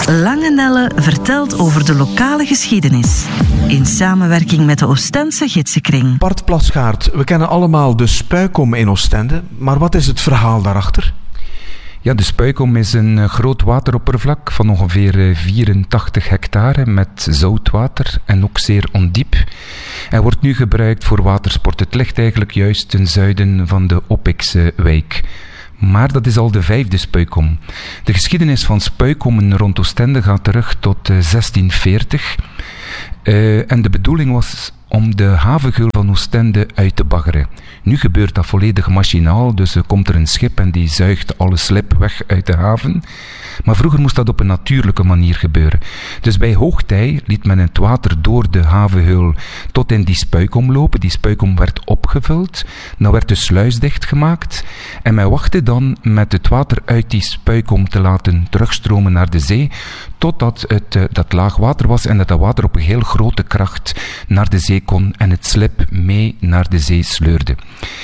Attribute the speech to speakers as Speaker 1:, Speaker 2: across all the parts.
Speaker 1: Lange Nelle vertelt over de lokale geschiedenis. In samenwerking met de Oostense Gidsenkring.
Speaker 2: Bart Plasgaard, we kennen allemaal de Spuikom in Oostende. Maar wat is het verhaal daarachter?
Speaker 3: Ja, de Spuikom is een groot wateroppervlak van ongeveer 84 hectare met zoutwater en ook zeer ondiep. En wordt nu gebruikt voor watersport. Het ligt eigenlijk juist ten zuiden van de Oppikse wijk. Maar dat is al de 5e Spuikom. De geschiedenis van Spuikommen rond Oostende gaat terug tot 1640. En de bedoeling was om de havengeul van Oostende uit te baggeren. Nu gebeurt dat volledig machinaal, dus er komt er een schip en die zuigt alle slip weg uit de haven. Maar vroeger moest dat op een natuurlijke manier gebeuren. Dus bij hoogtij liet men het water door de havengeul tot in die Spuikom lopen. Die Spuikom werd opgevuld, dan werd de sluis dichtgemaakt en men wachtte dan met het water uit die Spuikom te laten terugstromen naar de zee, totdat dat laag water was en dat water op een heel grote kracht naar de zee kon en het slip mee naar de zee sleurde.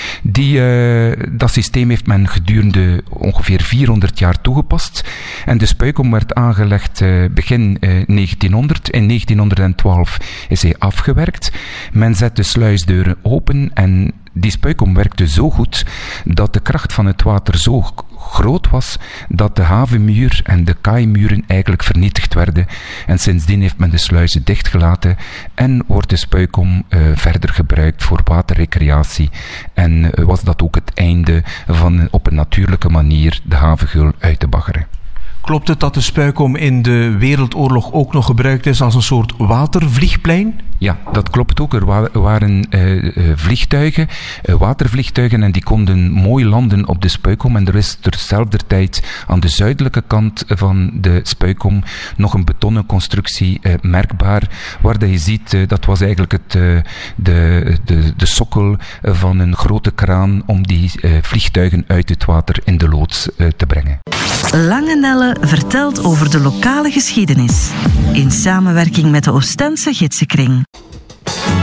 Speaker 3: Dat systeem heeft men gedurende ongeveer 400 jaar toegepast. En de Spuikom werd aangelegd begin 1900. In 1912 is hij afgewerkt. Men zet de sluisdeuren open en die Spuikom werkte zo goed dat de kracht van het water zo groot was dat de havenmuur en de kaaimuren eigenlijk vernietigd werden. En sindsdien heeft men de sluizen dichtgelaten en wordt de Spuikom verder gebruikt voor waterrecreatie. En was dat ook het einde van op een natuurlijke manier de havengeul uit te baggeren.
Speaker 2: Klopt het dat de Spuikom in de Wereldoorlog ook nog gebruikt is als een soort watervliegplein?
Speaker 3: Ja, dat klopt ook. Er waren vliegtuigen, watervliegtuigen, en die konden mooi landen op de Spuikom. En er is terzelfde tijd aan de zuidelijke kant van de Spuikom nog een betonnen constructie merkbaar, waar dat je ziet, dat was eigenlijk de sokkel van een grote kraan om die vliegtuigen uit het water in de loods te brengen.
Speaker 1: Lange Nelle vertelt over de lokale geschiedenis. In samenwerking met de Oostense Gidsenkring.